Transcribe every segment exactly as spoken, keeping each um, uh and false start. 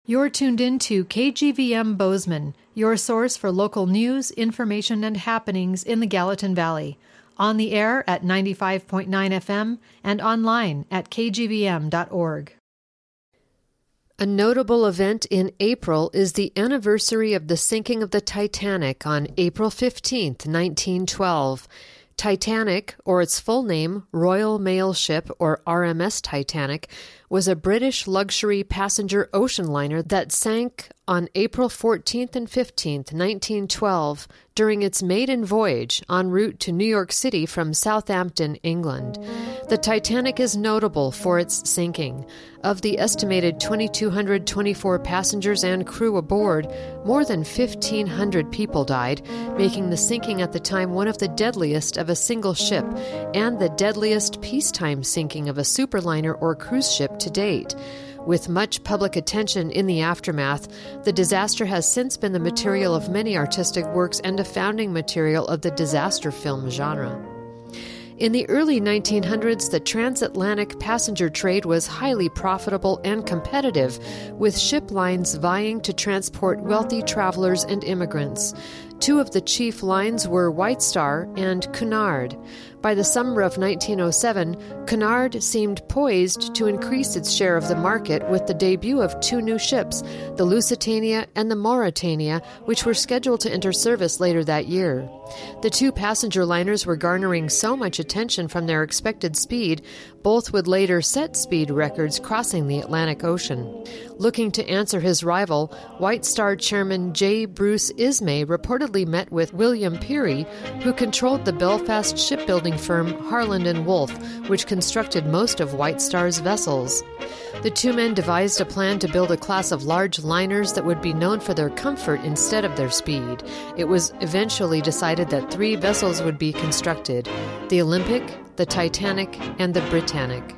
You're tuned in to K G V M Bozeman, your source for local news, information, and happenings in the Gallatin Valley. On the air at ninety-five point nine F M and online at k g v m dot org. A notable event in April is the anniversary of the sinking of the Titanic on April fifteenth, nineteen twelve. Titanic, or its full name, Royal Mail Ship, or R M S Titanic, was a British luxury passenger ocean liner that sank on April fourteenth and fifteenth, nineteen twelve, during its maiden voyage en route to New York City from Southampton, England. The Titanic is notable for its sinking. Of the estimated two thousand two hundred twenty-four passengers and crew aboard, more than fifteen hundred people died, making the sinking at the time one of the deadliest of a single ship and the deadliest peacetime sinking of a superliner or cruise ship to date. With much public attention in the aftermath, the disaster has since been the material of many artistic works and a founding material of the disaster film genre. In the early nineteen hundreds, the transatlantic passenger trade was highly profitable and competitive, with ship lines vying to transport wealthy travelers and immigrants. Two of the chief lines were White Star and Cunard. By the summer of nineteen oh seven, Cunard seemed poised to increase its share of the market with the debut of two new ships, the Lusitania and the Mauretania, which were scheduled to enter service later that year. The two passenger liners were garnering so much attention from their expected speed, both would later set speed records crossing the Atlantic Ocean. Looking to answer his rival, White Star chairman J. Bruce Ismay reportedly met with William Peary, who controlled the Belfast shipbuilding firm Harland and Wolff, which constructed most of White Star's vessels. The two men devised a plan to build a class of large liners that would be known for their comfort instead of their speed. It was eventually decided that three vessels would be constructed: the Olympic, the Titanic, and the Britannic.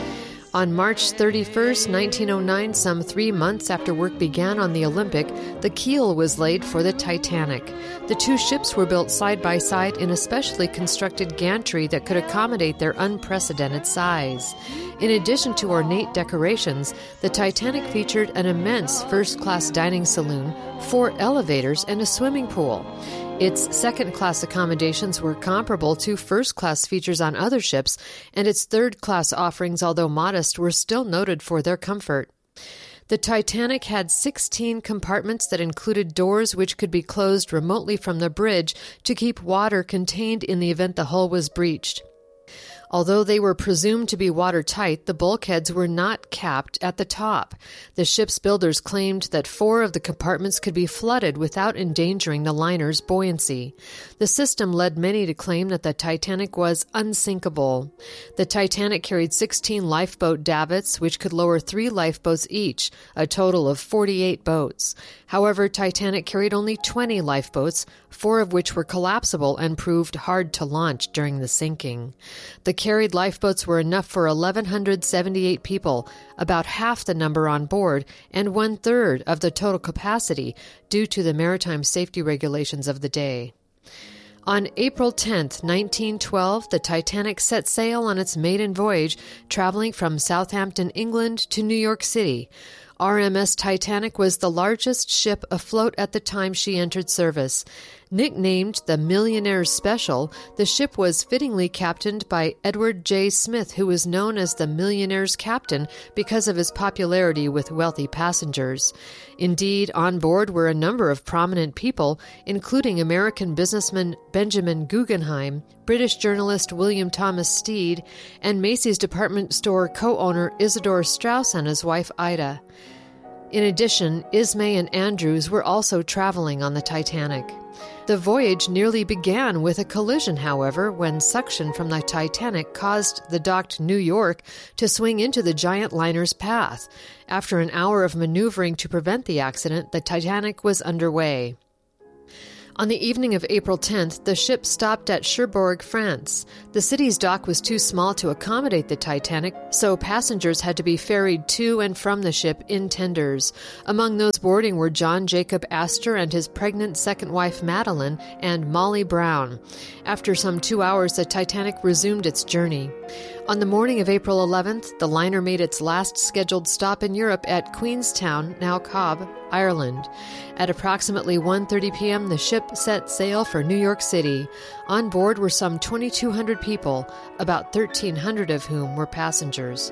On March thirty-first, nineteen oh nine, some three months after work began on the Olympic, the keel was laid for the Titanic. The two ships were built side by side in a specially constructed gantry that could accommodate their unprecedented size. In addition to ornate decorations, the Titanic featured an immense first-class dining saloon, four elevators, and a swimming pool. Its second-class accommodations were comparable to first-class features on other ships, and its third-class offerings, although modest, were still noted for their comfort. The Titanic had sixteen compartments that included doors which could be closed remotely from the bridge to keep water contained in the event the hull was breached. Although they were presumed to be watertight, the bulkheads were not capped at the top. The ship's builders claimed that four of the compartments could be flooded without endangering the liner's buoyancy. The system led many to claim that the Titanic was unsinkable. The Titanic carried sixteen lifeboat davits, which could lower three lifeboats each, a total of forty-eight boats. However, Titanic carried only twenty lifeboats, four of which were collapsible and proved hard to launch during the sinking. The carried lifeboats were enough for one thousand one hundred seventy-eight people, about half the number on board, and one-third of the total capacity due to the maritime safety regulations of the day. On April tenth, nineteen twelve, the Titanic set sail on its maiden voyage, traveling from Southampton, England to New York City. R M S Titanic was the largest ship afloat at the time she entered service. Nicknamed the Millionaire's Special, the ship was fittingly captained by Edward J. Smith, who was known as the Millionaire's Captain because of his popularity with wealthy passengers. Indeed, on board were a number of prominent people, including American businessman Benjamin Guggenheim, British journalist William Thomas Steed, and Macy's department store co-owner Isidore Straus and his wife Ida. In addition, Ismay and Andrews were also traveling on the Titanic. The voyage nearly began with a collision, however, when suction from the Titanic caused the docked New York to swing into the giant liner's path. After an hour of maneuvering to prevent the accident, the Titanic was underway. On the evening of April tenth, the ship stopped at Cherbourg, France. The city's dock was too small to accommodate the Titanic, so passengers had to be ferried to and from the ship in tenders. Among those boarding were John Jacob Astor and his pregnant second wife Madeline and Molly Brown. After some two hours, the Titanic resumed its journey. On the morning of April eleventh, the liner made its last scheduled stop in Europe at Queenstown, now Cobb, Ireland. At approximately one thirty p.m., the ship set sail for New York City. On board were some twenty-two hundred people, about thirteen hundred of whom were passengers.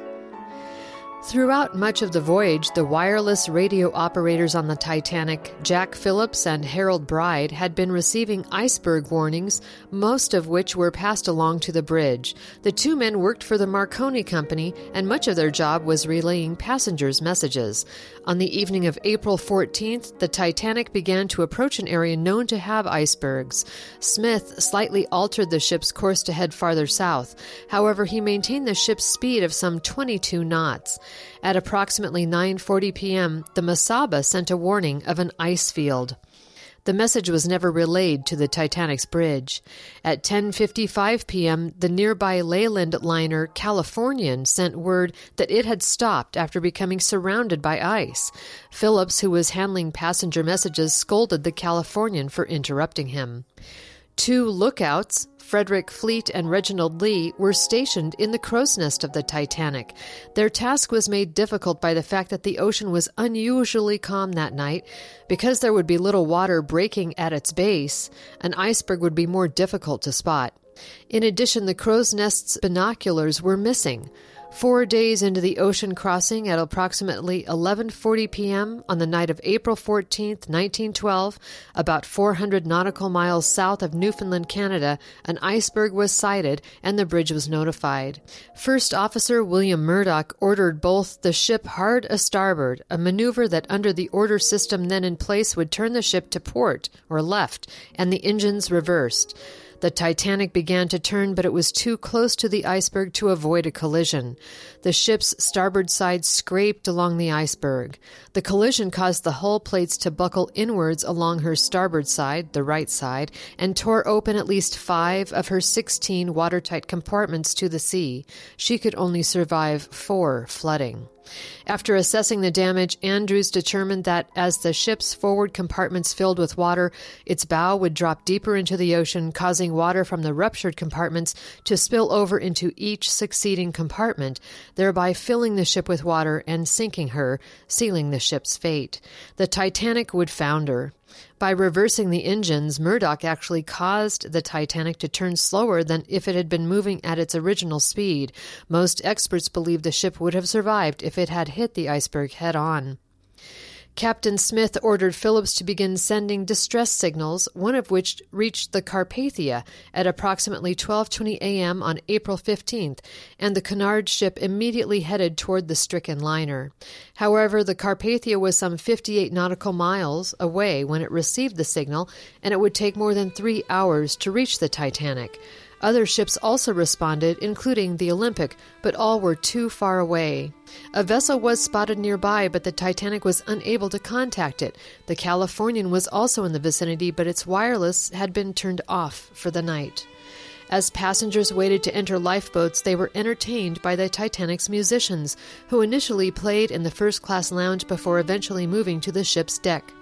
Throughout much of the voyage, the wireless radio operators on the Titanic, Jack Phillips and Harold Bride, had been receiving iceberg warnings, most of which were passed along to the bridge. The two men worked for the Marconi Company, and much of their job was relaying passengers' messages. On the evening of April fourteenth, the Titanic began to approach an area known to have icebergs. Smith slightly altered the ship's course to head farther south. However, he maintained the ship's speed of some twenty-two knots. At approximately nine forty p.m., the Mesaba sent a warning of an ice field. The message was never relayed to the Titanic's bridge. At ten fifty-five p.m., the nearby Leyland liner Californian sent word that it had stopped after becoming surrounded by ice. Phillips, who was handling passenger messages, scolded the Californian for interrupting him. Two lookouts, Frederick Fleet and Reginald Lee, were stationed in the crow's nest of the Titanic. Their task was made difficult by the fact that the ocean was unusually calm that night. Because there would be little water breaking at its base, an iceberg would be more difficult to spot. In addition, the crow's nest's binoculars were missing. Four days into the ocean crossing, at approximately eleven forty p.m. on the night of April fourteenth, nineteen twelve, about four hundred nautical miles south of Newfoundland, Canada, an iceberg was sighted and the bridge was notified. First Officer William Murdoch ordered both the ship hard a starboard, a maneuver that under the order system then in place would turn the ship to port or left, and the engines reversed. The Titanic began to turn, but it was too close to the iceberg to avoid a collision. The ship's starboard side scraped along the iceberg. The collision caused the hull plates to buckle inwards along her starboard side, the right side, and tore open at least five of her sixteen watertight compartments to the sea. She could only survive four flooding. After assessing the damage, Andrews determined that as the ship's forward compartments filled with water, its bow would drop deeper into the ocean, causing water from the ruptured compartments to spill over into each succeeding compartment, thereby filling the ship with water and sinking her, sealing the ship's fate. The Titanic would founder. By reversing the engines, Murdoch actually caused the Titanic to turn slower than if it had been moving at its original speed. Most experts believe the ship would have survived if it had hit the iceberg head-on. Captain Smith ordered Phillips to begin sending distress signals, one of which reached the Carpathia at approximately twelve twenty a.m. on April fifteenth, and the Cunard ship immediately headed toward the stricken liner. However, the Carpathia was some fifty-eight nautical miles away when it received the signal, and it would take more than three hours to reach the Titanic. Other ships also responded, including the Olympic, but all were too far away. A vessel was spotted nearby, but the Titanic was unable to contact it. The Californian was also in the vicinity, but its wireless had been turned off for the night. As passengers waited to enter lifeboats, they were entertained by the Titanic's musicians, who initially played in the first-class lounge before eventually moving to the ship's deck.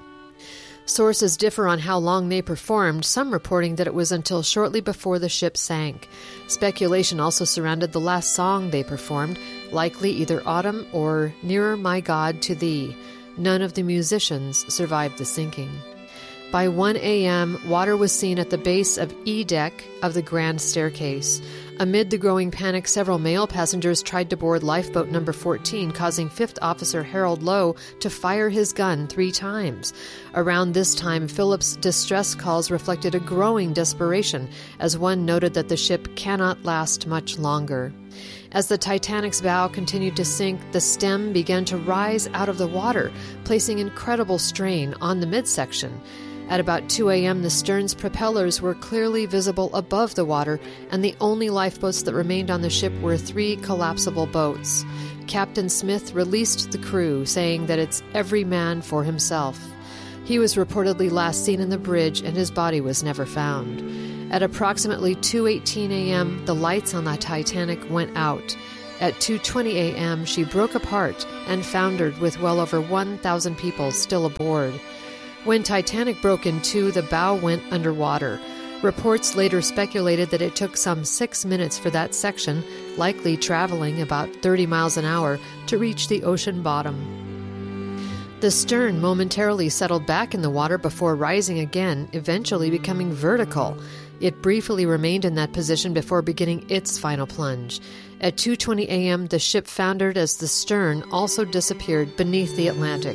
Sources differ on how long they performed, some reporting that it was until shortly before the ship sank. Speculation also surrounded the last song they performed, likely either Autumn or Nearer My God to Thee. None of the musicians survived the sinking. By one a.m., water was seen at the base of E deck of the grand staircase. Amid the growing panic, several male passengers tried to board lifeboat number fourteen, causing Fifth Officer Harold Lowe to fire his gun three times. Around this time, Phillips' distress calls reflected a growing desperation, as one noted that the ship cannot last much longer. As the Titanic's bow continued to sink, the stem began to rise out of the water, placing incredible strain on the midsection. At about two a.m., the stern's propellers were clearly visible above the water, and the only lifeboats that remained on the ship were three collapsible boats. Captain Smith released the crew, saying that it's every man for himself. He was reportedly last seen in the bridge, and his body was never found. At approximately two eighteen a.m., the lights on the Titanic went out. At two twenty a.m., she broke apart and foundered with well over one thousand people still aboard. When Titanic broke in two, the bow went underwater. Reports later speculated that it took some six minutes for that section, likely traveling about thirty miles an hour, to reach the ocean bottom. The stern momentarily settled back in the water before rising again, eventually becoming vertical. It briefly remained in that position before beginning its final plunge. At two twenty a.m., the ship foundered as the stern also disappeared beneath the Atlantic.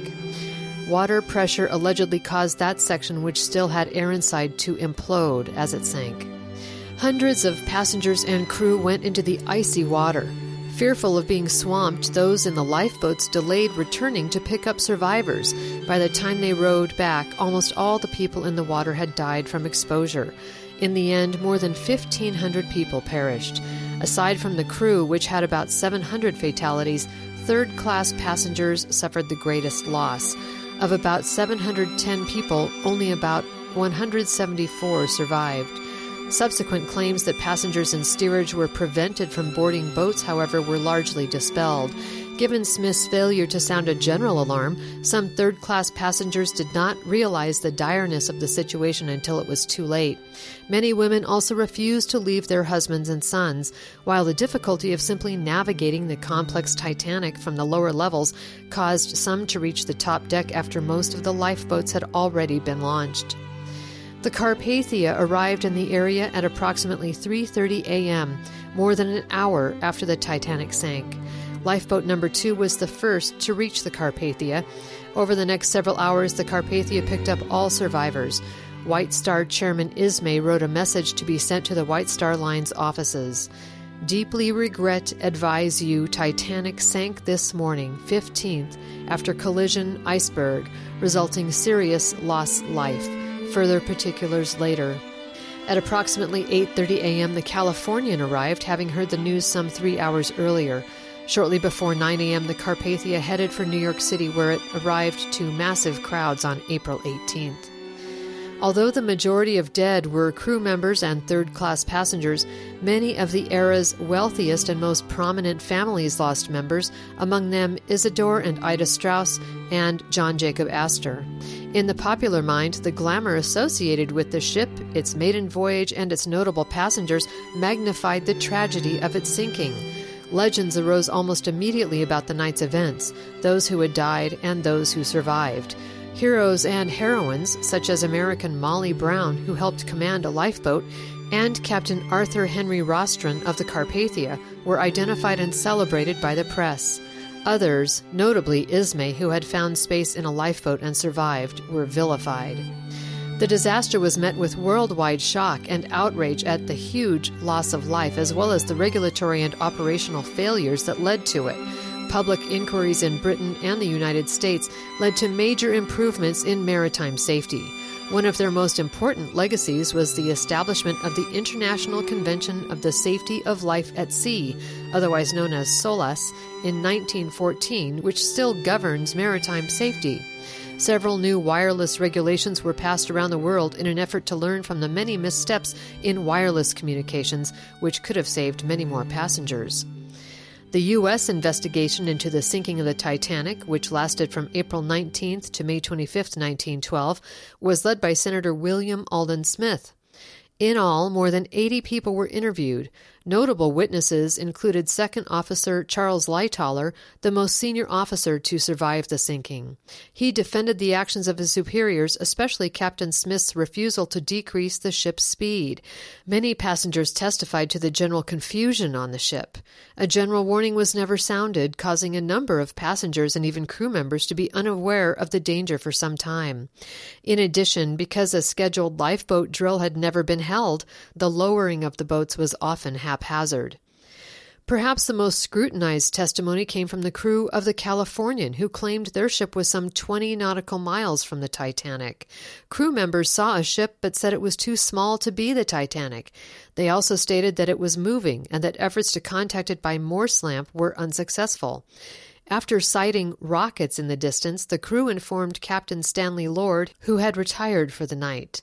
Water pressure allegedly caused that section, which still had air inside, to implode as it sank. Hundreds of passengers and crew went into the icy water. Fearful of being swamped, those in the lifeboats delayed returning to pick up survivors. By the time they rowed back, almost all the people in the water had died from exposure. In the end, more than fifteen hundred people perished. Aside from the crew, which had about seven hundred fatalities, third-class passengers suffered the greatest loss. Of about seven hundred ten people, only about one hundred seventy-four survived. Subsequent claims that passengers in steerage were prevented from boarding boats, however, were largely dispelled. Given Smith's failure to sound a general alarm, some third-class passengers did not realize the direness of the situation until it was too late. Many women also refused to leave their husbands and sons, while the difficulty of simply navigating the complex Titanic from the lower levels caused some to reach the top deck after most of the lifeboats had already been launched. The Carpathia arrived in the area at approximately three thirty a.m., more than an hour after the Titanic sank. Lifeboat number two was the first to reach the Carpathia. Over the next several hours, the Carpathia picked up all survivors. White Star Chairman Ismay wrote a message to be sent to the White Star Line's offices. Deeply regret advise you Titanic sank this morning, fifteenth, after collision iceberg, resulting serious loss life. Further particulars later. At approximately eight thirty a.m., the Californian arrived, having heard the news some three hours earlier. Shortly before nine a.m., the Carpathia headed for New York City, where it arrived to massive crowds on April eighteenth. Although the majority of dead were crew members and third-class passengers, many of the era's wealthiest and most prominent families lost members, among them Isidore and Ida Strauss and John Jacob Astor. In the popular mind, the glamour associated with the ship, its maiden voyage, and its notable passengers magnified the tragedy of its sinking. Legends arose almost immediately about the night's events, those who had died and those who survived. Heroes and heroines, such as American Molly Brown, who helped command a lifeboat, and Captain Arthur Henry Rostron of the Carpathia, were identified and celebrated by the press. Others, notably Ismay, who had found space in a lifeboat and survived, were vilified. The disaster was met with worldwide shock and outrage at the huge loss of life, as well as the regulatory and operational failures that led to it. Public inquiries in Britain and the United States led to major improvements in maritime safety. One of their most important legacies was the establishment of the International Convention of the Safety of Life at Sea, otherwise known as SOLAS, in nineteen fourteen, which still governs maritime safety. Several new wireless regulations were passed around the world in an effort to learn from the many missteps in wireless communications, which could have saved many more passengers. The U S investigation into the sinking of the Titanic, which lasted from April nineteenth to May twenty-fifth, nineteen twelve, was led by Senator William Alden Smith. In all, more than eighty people were interviewed. Notable witnesses included Second Officer Charles Lightoller, the most senior officer to survive the sinking. He defended the actions of his superiors, especially Captain Smith's refusal to decrease the ship's speed. Many passengers testified to the general confusion on the ship. A general warning was never sounded, causing a number of passengers and even crew members to be unaware of the danger for some time. In addition, because a scheduled lifeboat drill had never been held, the lowering of the boats was often haphazard. Perhaps the most scrutinized testimony came from the crew of the Californian, who claimed their ship was some twenty nautical miles from the Titanic. Crew members saw a ship but said it was too small to be the Titanic. They also stated that it was moving and that efforts to contact it by Morse lamp were unsuccessful. After sighting rockets in the distance, the crew informed Captain Stanley Lord, who had retired for the night.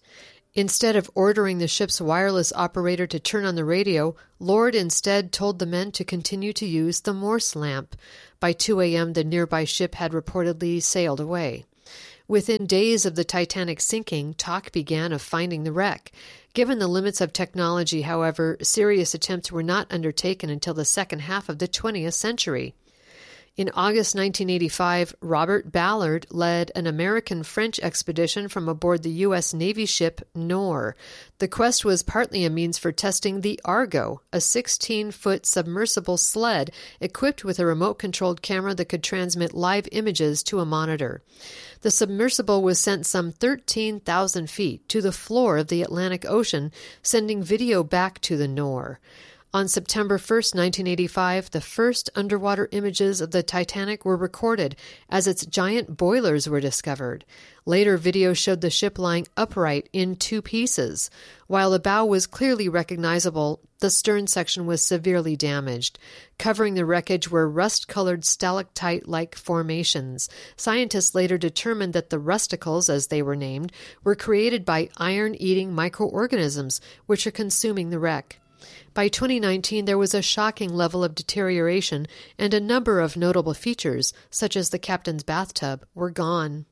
Instead of ordering the ship's wireless operator to turn on the radio, Lord instead told the men to continue to use the Morse lamp. By two a.m., the nearby ship had reportedly sailed away. Within days of the Titanic sinking, talk began of finding the wreck. Given the limits of technology, however, serious attempts were not undertaken until the second half of the twentieth century. In August nineteen eighty-five, Robert Ballard led an American-French expedition from aboard the U S Navy ship Nore. The quest was partly a means for testing the Argo, a sixteen-foot submersible sled equipped with a remote-controlled camera that could transmit live images to a monitor. The submersible was sent some thirteen thousand feet to the floor of the Atlantic Ocean, sending video back to the Nore. On September first, nineteen eighty-five, the first underwater images of the Titanic were recorded as its giant boilers were discovered. Later, video showed the ship lying upright in two pieces. While the bow was clearly recognizable, the stern section was severely damaged. Covering the wreckage were rust-colored stalactite-like formations. Scientists later determined that the rusticles, as they were named, were created by iron-eating microorganisms, which are consuming the wreck. By twenty nineteen, there was a shocking level of deterioration, and a number of notable features, such as the captain's bathtub, were gone.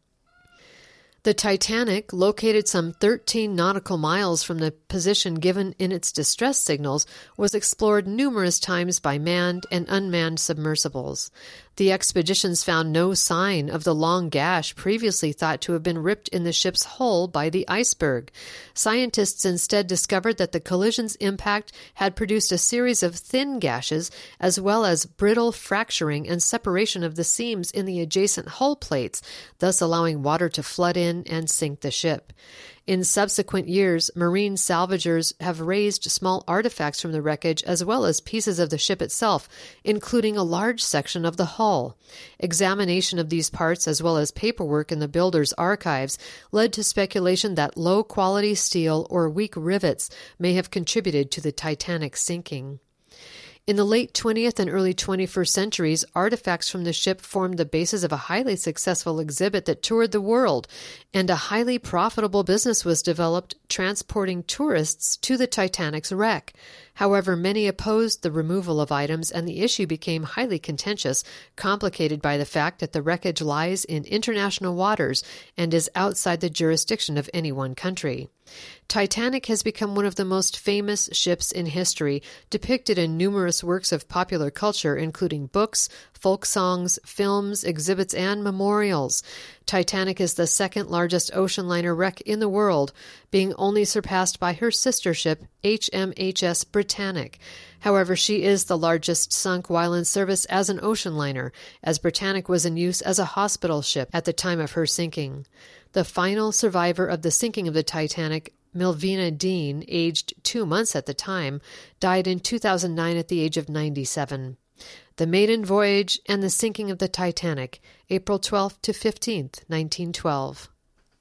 The Titanic, located some thirteen nautical miles from the position given in its distress signals, was explored numerous times by manned and unmanned submersibles. The expeditions found no sign of the long gash previously thought to have been ripped in the ship's hull by the iceberg. Scientists instead discovered that the collision's impact had produced a series of thin gashes, as well as brittle fracturing and separation of the seams in the adjacent hull plates, thus allowing water to flood in and sink the ship. In subsequent years, marine salvagers have raised small artifacts from the wreckage as well as pieces of the ship itself, including a large section of the hull. Examination of these parts, as well as paperwork in the builder's archives, led to speculation that low-quality steel or weak rivets may have contributed to the Titanic's sinking. In the late twentieth and early twenty-first centuries, artifacts from the ship formed the basis of a highly successful exhibit that toured the world, and a highly profitable business was developed transporting tourists to the Titanic's wreck. However, many opposed the removal of items, and the issue became highly contentious, complicated by the fact that the wreckage lies in international waters and is outside the jurisdiction of any one country. Titanic has become one of the most famous ships in history, depicted in numerous works of popular culture, including books, folk songs, films, exhibits, and memorials. Titanic is the second largest ocean liner wreck in the world, being only surpassed by her sister ship, H M H S Britannic. However, she is the largest sunk while in service as an ocean liner, as Britannic was in use as a hospital ship at the time of her sinking. The final survivor of the sinking of the Titanic, Milvina Dean, aged two months at the time, died in two thousand nine at the age of ninety-seven. The Maiden Voyage and the Sinking of the Titanic, April twelfth to fifteenth, nineteen twelve.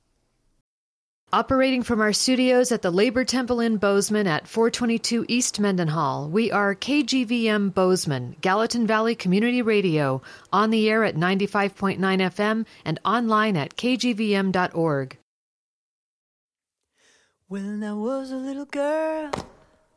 Operating from our studios at the Labor Temple in Bozeman at four twenty-two East Mendenhall, we are K G V M Bozeman, Gallatin Valley Community Radio, on the air at ninety-five point nine F M and online at k g v m dot org. When I was a little girl,